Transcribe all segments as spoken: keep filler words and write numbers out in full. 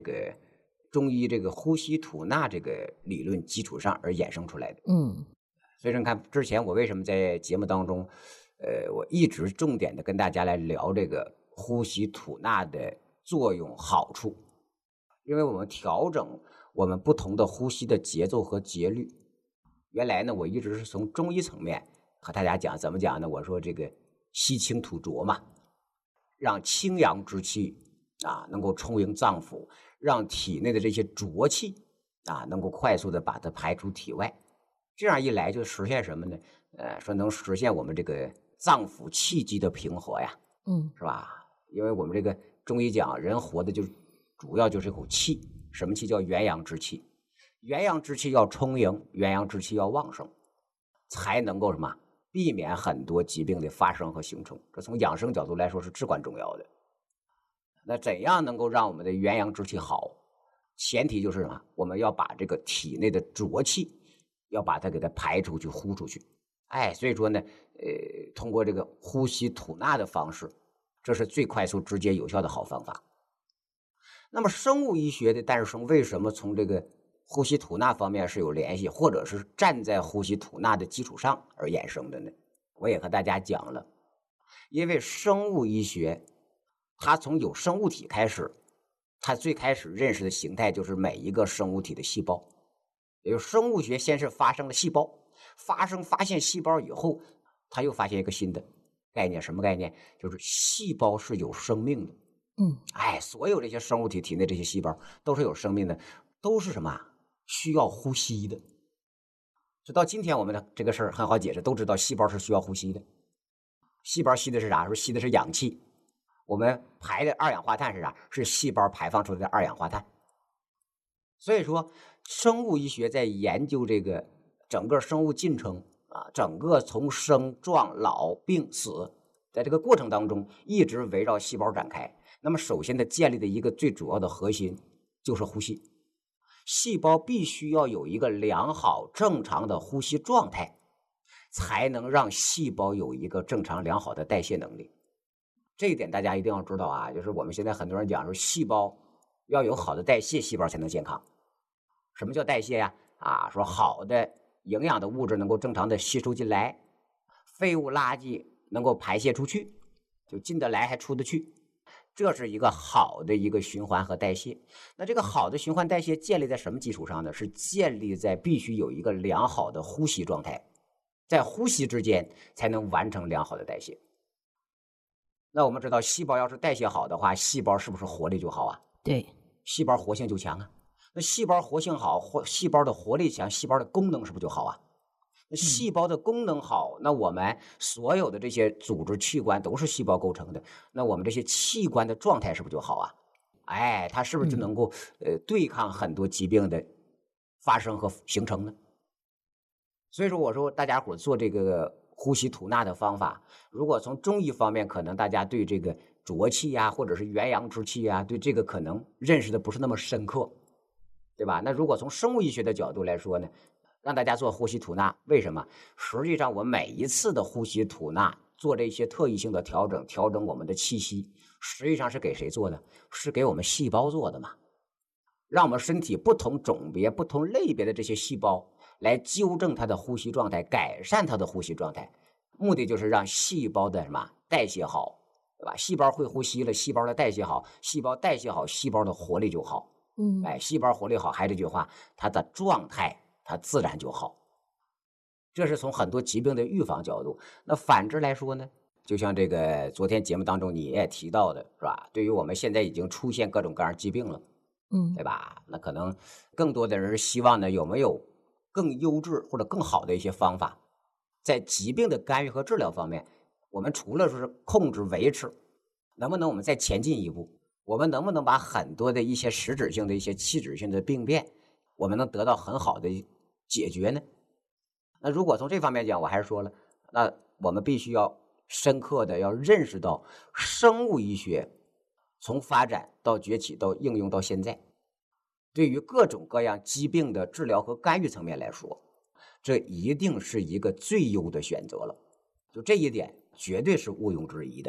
个中医这个呼吸吐纳这个理论基础上而衍生出来的。 嗯所以说你看之前我为什么在节目当中，呃，我一直重点的跟大家来聊这个呼吸吐纳的作用好处，因为我们调整我们不同的呼吸的节奏和节律。原来呢，我一直是从中医层面和大家讲，怎么讲呢？我说这个吸清吐浊嘛，让清阳之气啊能够充盈脏腑，让体内的这些浊气啊能够快速的把它排出体外。这样一来就实现什么呢？呃，说能实现我们这个脏腑气机的平和呀， 嗯是吧？因为我们这个中医讲，人活的就主要就是口气，什么气叫元阳之气？元阳之气要充盈，元阳之气要旺盛，才能够什么避免很多疾病的发生和形成。这从养生角度来说是至关重要的。那怎样能够让我们的元阳之气好？前提就是什么？我们要把这个体内的浊气，要把它给它排出去、呼出去。哎，所以说呢，呃，通过这个呼吸吐纳的方式，这是最快速、直接、有效的好方法。那么生物医学的诞生，为什么从这个呼吸吐纳方面是有联系，或者是站在呼吸吐纳的基础上而衍生的呢？我也和大家讲了，因为生物医学它从有生物体开始，它最开始认识的形态就是每一个生物体的细胞。也就是生物学先是发生了细胞，发生发现细胞以后，他又发现一个新的概念，什么概念？就是细胞是有生命的。 嗯哎，所有这些生物体体内这些细胞都是有生命的，都是什么？需要呼吸的。直到今天我们的这个事儿很好解释，都知道细胞是需要呼吸的。细胞吸的是啥？说吸的是氧气。我们排的二氧化碳是啥？是细胞排放出来的二氧化碳。所以说，生物医学在研究这个整个生物进程啊，整个从生壮老病死，在这个过程当中，一直围绕细胞展开。那么，首先它建立的一个最主要的核心就是呼吸。细胞必须要有一个良好正常的呼吸状态，才能让细胞有一个正常良好的代谢能力。这一点大家一定要知道啊，就是我们现在很多人讲说，细胞要有好的代谢，细胞才能健康。什么叫代谢呀？啊，说好的营养的物质能够正常的吸收进来，废物垃圾能够排泄出去，就进得来还出得去，这是一个好的一个循环和代谢。那这个好的循环代谢建立在什么基础上呢？是建立在必须有一个良好的呼吸状态，在呼吸之间才能完成良好的代谢。那我们知道，细胞要是代谢好的话，细胞是不是活力就好啊？ 对， 细胞活性就强啊。那细胞活性好，活细胞的活力强，细胞的功能是不是就好啊？那细胞的功能好，那我们所有的这些组织器官都是细胞构成的，那我们这些器官的状态是不是就好啊？哎，它是不是就能够、呃对抗很多疾病的发生和形成呢？所以说，我说大家伙做这个呼吸吐纳的方法，如果从中医方面，可能大家对这个浊气呀、或者是元阳之气呀，对这个可能认识的不是那么深刻。对吧？那如果从生物医学的角度来说呢，让大家做呼吸吐纳，为什么？实际上我每一次的呼吸吐纳做这些特异性的调整，调整我们的气息，实际上是给谁做的？是给我们细胞做的嘛？让我们身体不同种别、不同类别的这些细胞来纠正它的呼吸状态，改善它的呼吸状态，目的就是让细胞的什么代谢好，对吧？细胞会呼吸了，细胞的代谢好，细胞代谢好，细胞的活力就好。 嗯哎，细胞活力好，还是这句话，它的状态它自然就好。这是从很多疾病的预防角度。那反之来说呢，就像这个昨天节目当中你也提到的，是吧？对于我们现在已经出现各种各样疾病了， 嗯对吧？那可能更多的人是希望呢，有没有更优质或者更好的一些方法，在疾病的干预和治疗方面，我们除了说是控制维持，能不能我们再前进一步？我们能不能把很多的一些实质性的一些器质性的病变，我们能得到很好的解决呢？那如果从这方面讲，我还是说了，那我们必须要深刻的要认识到，生物医学从发展到崛起到应用到现在，对于各种各样疾病的治疗和干预层面来说，这一定是一个最优的选择了。就这一点，绝对是毋庸置疑的。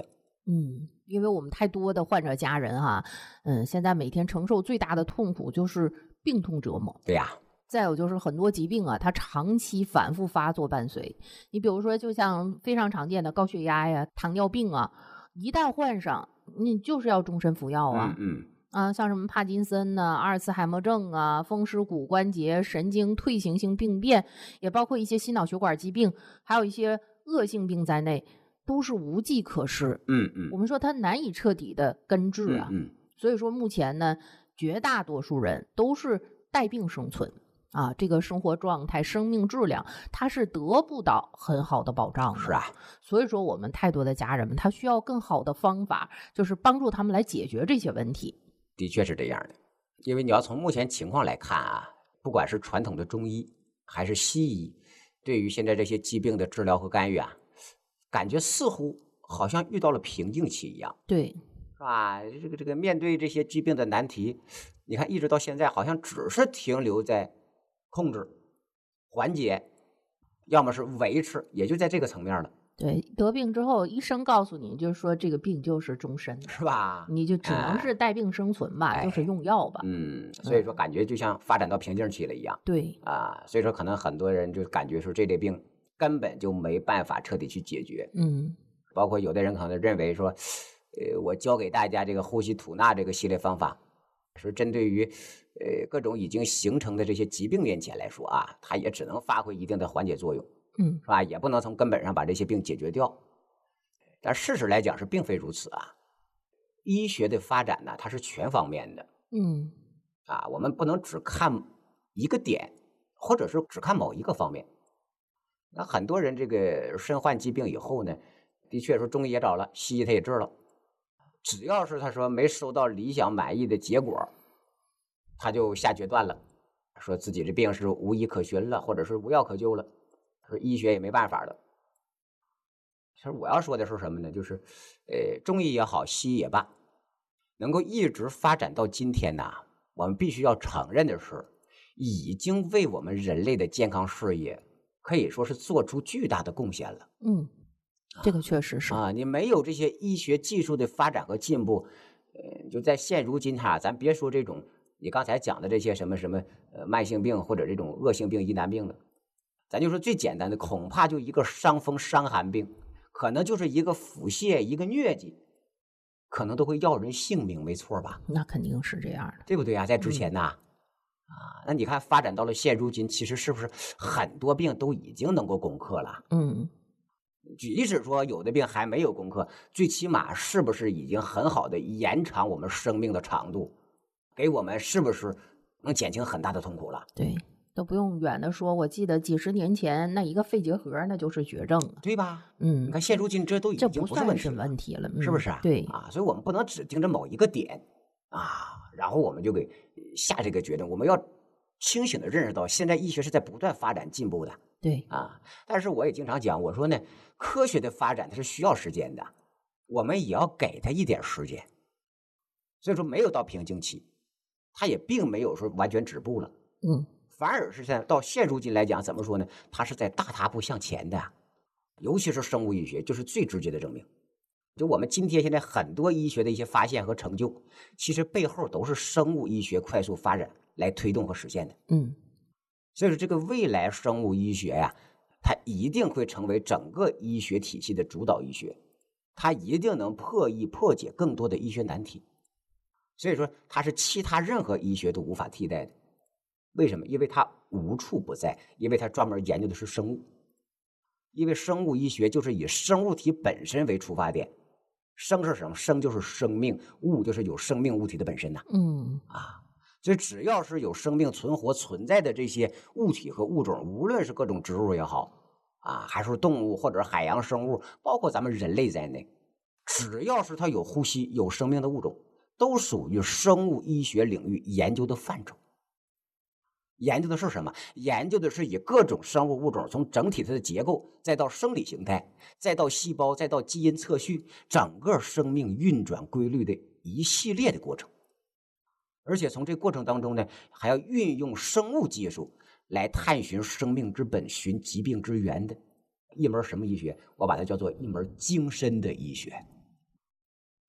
嗯，因为我们太多的患者家人哈，嗯，现在每天承受最大的痛苦就是病痛折磨。 对呀， 再有就是很多疾病啊，它长期反复发作伴随。你比如说，就像非常常见的高血压呀、糖尿病啊，一旦患上，你就是要终身服药啊。 嗯嗯， 啊，像什么帕金森呐、阿尔茨海默症啊、风湿骨关节神经退行性病变，也包括一些心脑血管疾病，还有一些恶性病在内，都是无计可施。 嗯嗯我们说它难以彻底的根治啊。 嗯嗯， 所以说目前呢，绝大多数人都是带病生存啊，这个生活状态、生命质量，它是得不到很好的保障的。 是啊， 所以说我们太多的家人们，他需要更好的方法，就是帮助他们来解决这些问题。 的确是这样的。因为你要从目前情况来看啊，不管是传统的中医还是西医，对于现在这些疾病的治疗和干预啊，感觉似乎好像遇到了瓶颈期一样， 对， 是吧？这个这个面对这些疾病的难题，你看一直到现在好像只是停留在控制、缓解，要么是维持，也就在这个层面了， 对，得病之后，医生告诉你，就是说这个病就是终身的， 是吧？ 你就只能哎是带病生存吧， 哎就是用药吧。 嗯，所以说感觉就像发展到瓶颈期了一样对， 啊，所以说可能很多人就感觉说这类病根本就没办法彻底去解决， 嗯包括有的人可能认为说，呃，我教给大家这个呼吸吐纳这个系列方法，是针对于呃各种已经形成的这些疾病面前来说啊，它也只能发挥一定的缓解作用， 嗯是吧？也不能从根本上把这些病解决掉。但事实来讲是并非如此啊，医学的发展呢，它是全方面的嗯啊，我们不能只看一个点，或者是只看某一个方面。那很多人这个身患疾病以后呢，的确说中医也找了，西医他也治了，只要是他说没收到理想满意的结果，他就下决断了，说自己这病是无医可寻了，或者是无药可救了，说医学也没办法了。其实我要说的是什么呢？就是，呃，中医也好，西医也罢，能够一直发展到今天呐，我们必须要承认的是，已经为我们人类的健康事业可以说是做出巨大的贡献了。 嗯，这个确实是。 啊，你没有这些医学技术的发展和进步，呃，就在现如今哈，咱别说这种你刚才讲的这些什么什么呃慢性病或者这种恶性病、疑难病了，咱就说最简单的，恐怕就一个伤风伤寒病，可能就是一个腹泻、一个疟疾，可能都会要人性命，没错吧？ 那肯定是这样的。 对不对啊？在之前呐，啊，那你看发展到了现如今，其实是不是很多病都已经能够攻克了？ 嗯即使说有的病还没有攻克，最起码是不是已经很好的延长我们生命的长度，给我们是不是能减轻很大的痛苦了？ 对，都不用远的说，我记得几十年前那一个肺结核，那就是绝症了。 对吧？ 嗯， 你看现如今这都已这经不算是不是问题了， 问题了， 是不是啊？ 对， 啊，所以我们不能只盯着某一个点啊，然后我们就给下这个决定。我们要清醒的认识到，现在医学是在不断发展进步的对， 啊。但是我也经常讲，我说呢，科学的发展它是需要时间的，我们也要给它一点时间。所以说没有到瓶颈期，它也并没有说完全止步了， 嗯反而是在到现如今来讲，怎么说呢？它是在大踏步向前的，尤其是生物医学，就是最直接的证明。就我们今天现在很多医学的一些发现和成就，其实背后都是生物医学快速发展来推动和实现的。 嗯所以说，这个未来生物医学呀、它一定会成为整个医学体系的主导医学，它一定能破译破解更多的医学难题。所以说，它是其他任何医学都无法替代的。为什么？因为它无处不在，因为它专门研究的是生物。因为生物医学就是以生物体本身为出发点，生是什么？生就是生命，物就是有生命物体的本身呐、 嗯啊。所以只要是有生命存活存在的这些物体和物种，无论是各种植物也好啊，还是动物或者海洋生物，包括咱们人类在内，只要是它有呼吸、有生命的物种，都属于生物医学领域研究的范畴。研究的是什么？研究的是以各种生物物种从整体它的结构，再到生理形态，再到细胞，再到基因测序，整个生命运转规律的一系列的过程。而且从这过程当中呢，还要运用生物技术来探寻生命之本，寻疾病之源的一门什么医学？我把它叫做一门精深的医学。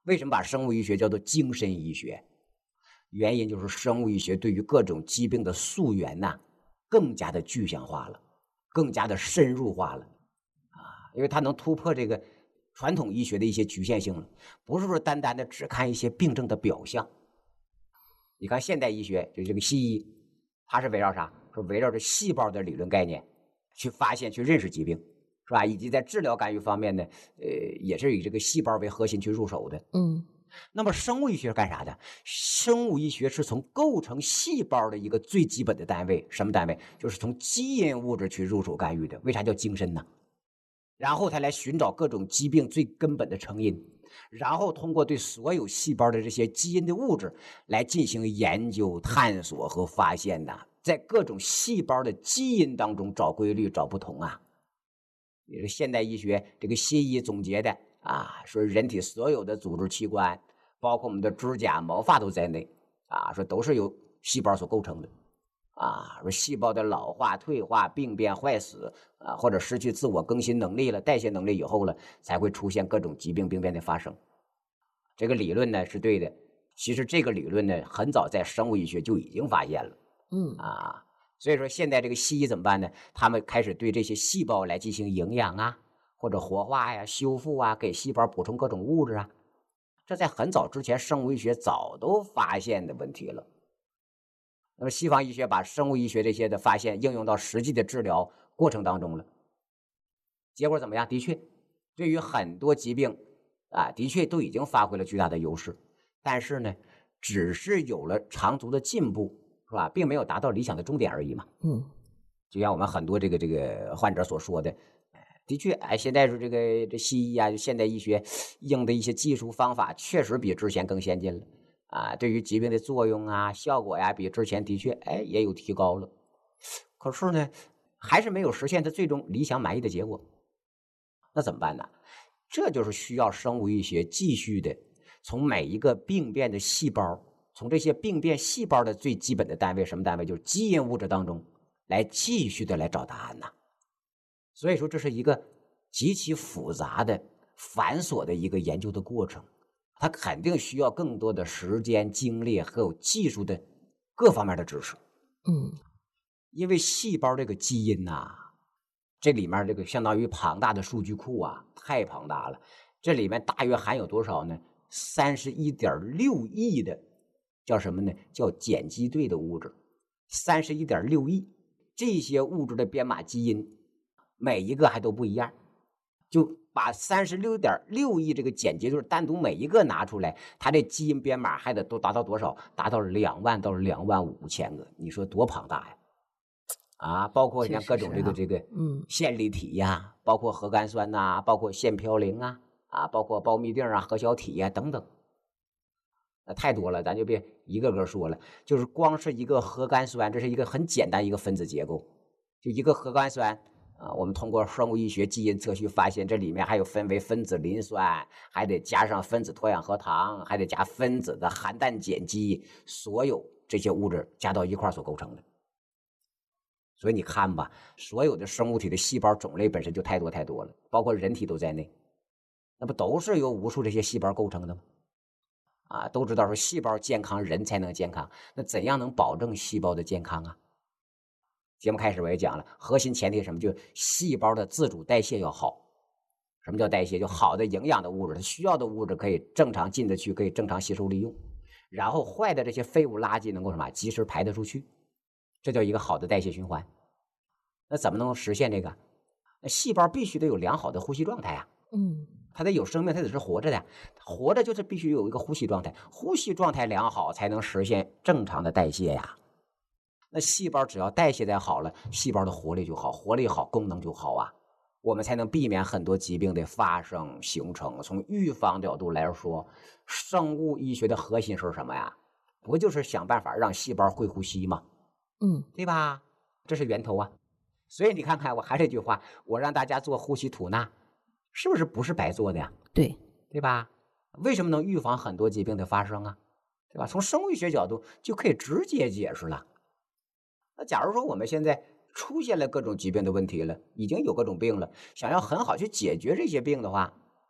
为什么把生物医学叫做精神医学？原因就是生物医学对于各种疾病的溯源呐、更加的具象化了，更加的深入化了啊！因为它能突破这个传统医学的一些局限性了，不是说单单的只看一些病症的表象。你看现代医学，就这个西医，它是围绕啥？说围绕着细胞的理论概念去发现、去认识疾病，是吧？以及在治疗干预方面呢，呃，也是以这个细胞为核心去入手的。 嗯。 那么生物医学是干啥的？生物医学是从构成细胞的一个最基本的单位，什么单位？就是从基因物质去入手干预的。为啥叫精深呢？然后他来寻找各种疾病最根本的成因，然后通过对所有细胞的这些基因的物质来进行研究、探索和发现呐，在各种细胞的基因当中找规律、找不同啊。也是现代医学这个西医总结的啊，说人体所有的组织器官，包括我们的指甲、毛发都在内啊，说都是由细胞所构成的啊。说细胞的老化、退化、病变、坏死啊，或者失去自我更新能力了、代谢能力以后了，才会出现各种疾病病变的发生。这个理论呢是对的，其实这个理论呢很早在生物医学就已经发现了， 嗯啊。所以说现在这个西医怎么办呢？他们开始对这些细胞来进行营养啊，或者活化呀、修复啊，给细胞补充各种物质啊。这在很早之前生物医学早都发现的问题了。那么西方医学把生物医学这些的发现应用到实际的治疗过程当中了，结果怎么样？的确，对于很多疾病啊，的确都已经发挥了巨大的优势，但是呢，只是有了长足的进步，是吧？并没有达到理想的终点而已嘛。 嗯， 就像我们很多这个这个患者所说的，的确，哎，现在是这个这西医啊，就现代医学用的一些技术方法，确实比之前更先进了啊。对于疾病的作用啊、效果呀，比之前的确哎也有提高了。可是呢，还是没有实现它最终理想满意的结果。那怎么办呢？这就是需要生物医学继续的从每一个病变的细胞，从这些病变细胞的最基本的单位，什么单位？就是基因物质当中来继续的来找答案呐。所以说，这是一个极其复杂的、繁琐的一个研究的过程，它肯定需要更多的时间、精力还有技术的各方面的知识。 嗯， 因为细胞这个基因呐、啊，这里面这个相当于庞大的数据库啊，太庞大了。这里面大约含有多少呢？三十一点六亿的叫什么呢？叫碱基对的物质，三十一点六亿。这些物质的编码基因，每一个还都不一样。就把三十六点六亿这个碱基对单独每一个拿出来，它这基因编码还得都达到多少？达到两万到两万五千个，你说多庞大呀！啊，包括像各种这个、 啊、 这个嗯线粒体呀，包括核苷酸呐、啊，包括腺嘌呤啊，啊，包括胞嘧啶啊、核小体呀、啊、等等，那太多了，咱就别一个个说了。就是光是一个核苷酸，这是一个很简单一个分子结构，就一个核苷酸啊，我们通过生物医学基因测序发现，这里面还有分为分子磷酸，还得加上分子脱氧核糖，还得加分子的含氮碱基，所有这些物质加到一块所构成的。所以你看吧，所有的生物体的细胞种类本身就太多太多了，包括人体都在内，那不都是由无数这些细胞构成的吗？啊，都知道说细胞健康，人才能健康，那怎样能保证细胞的健康啊？节目开始我也讲了，核心前提是什么？就细胞的自主代谢要好。什么叫代谢？就好的营养的物质，它需要的物质可以正常进得去，可以正常吸收利用，然后坏的这些废物垃圾能够什么及时排得出去。这叫一个好的代谢循环。那怎么能实现这个？那细胞必须得有良好的呼吸状态啊。 嗯， 它得有生命，它得是活着的，活着就是必须有一个呼吸状态，呼吸状态良好才能实现正常的代谢呀。那细胞只要代谢再好了，细胞的活力就好，活力好，功能就好啊，我们才能避免很多疾病的发生形成。从预防角度来说，生物医学的核心是什么呀？不就是想办法让细胞会呼吸吗？ 嗯， 对吧？这是源头啊。所以你看看，我还是这句话，我让大家做呼吸吐纳，是不是不是白做的呀？ 对， 对吧？为什么能预防很多疾病的发生啊？对吧？从生物医学角度就可以直接解释了。那假如说我们现在出现了各种疾病的问题了，已经有各种病了，想要很好去解决这些病的话，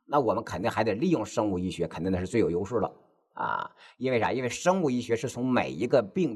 那我们肯定还得利用生物医学，肯定那是最有优势了啊！因为啥？因为生物医学是从每一个病